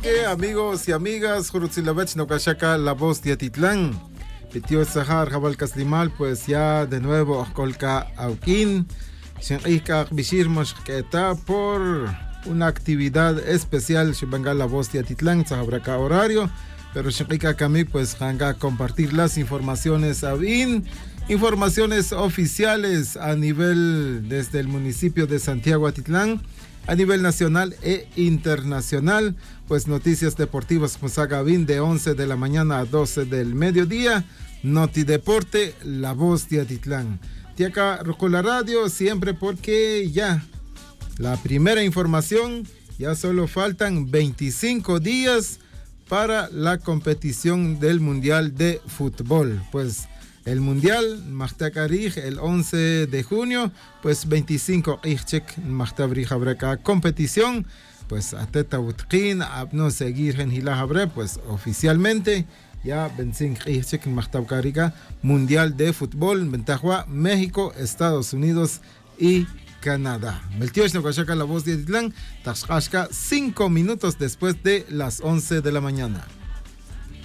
que amigos y amigas, Jurutzilavech Nokashaka, la voz de Atitlán. Petio Sahar Jabal Caslimal, pues ya de nuevo Colca Auquín. Shenrika Bishir Moshketa por una actividad especial. Shibangal la voz de Atitlán, Sahabraka horario. Pero Shenrika Kami, pues hanga compartir las informaciones Avin. Informaciones oficiales a nivel desde el municipio de Santiago Atitlán. A nivel nacional e internacional, pues noticias deportivas Musagavin de 11 de la mañana a 12 del mediodía. Noti Deporte, la voz de Atitlán. Tiaca Rocola Radio, siempre porque ya la primera información, ya solo faltan 25 días para la competición del Mundial de Fútbol. Pues el Mundial, Mahtakarij, el 11 de junio, pues 25 Ichek, Mahtabrij Abreka, competición, pues Ateta Utkin, Abno Seguir en Hilahabre, pues oficialmente, ya 25 Ichek, Mahtakarija, Mundial de Fútbol, Ventajua, México, Estados Unidos y Canadá. Meltiosh Nokashaka, la voz de Atitlán, Tashkashka, 5 minutos después de las 11 de la mañana.